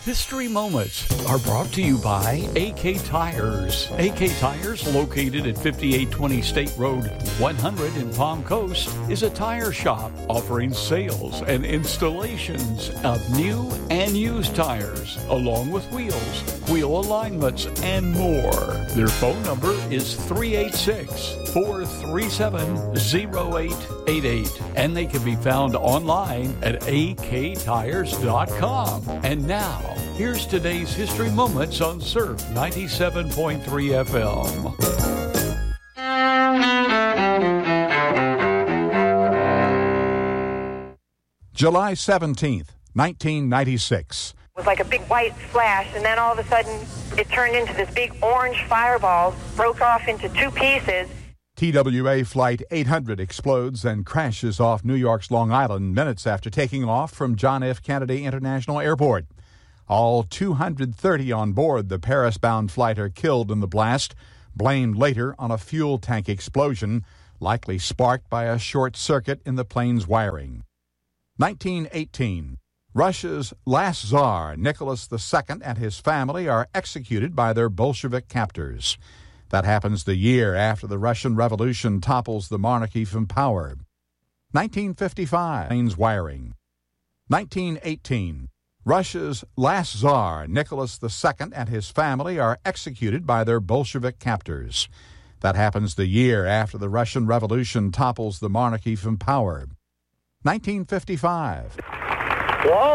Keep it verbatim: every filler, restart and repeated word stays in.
History Moments are brought to you by A K Tires. A K Tires, located at fifty-eight twenty State Road one hundred in Palm Coast, is a tire shop offering sales and installations of new and used tires, along with wheels, wheel alignments, and more. Their phone number is three eight six, four three seven, zero eight eight eight, and they can be found online at a k tires dot com. And now, here's today's History Moments on Surf ninety-seven point three F M. July seventeenth, nineteen ninety-six. It was like a big white flash, and then all of a sudden it turned into this big orange fireball, broke off into two pieces. T W A Flight eight hundred explodes and crashes off New York's Long Island minutes after taking off from John F. Kennedy International Airport. All two hundred thirty on board the Paris-bound flight are killed in the blast, blamed later on a fuel tank explosion, likely sparked by a short circuit in the plane's wiring. nineteen eighteen. Russia's last Tsar, Nicholas the Second, and his family are executed by their Bolshevik captors. That happens the year after the Russian Revolution topples the monarchy from power. nineteen fifty-five. Plane's wiring. nineteen eighteen. Russia's last Tsar, Nicholas the Second, and his family are executed by their Bolshevik captors. That happens the year after the Russian Revolution topples the monarchy from power. nineteen fifty-five. Whoa!